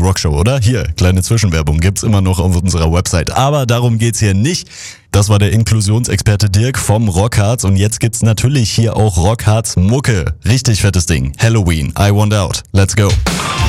Rock Show, oder? Hier, kleine Zwischenwerbung gibt's immer noch auf unserer Website. Aber darum geht's hier nicht. Das war der Inklusionsexperte Dirk vom Rockharz und jetzt gibt's natürlich hier auch Rockharz Mucke. Richtig fettes Ding. Halloween, I Want Out. Let's go.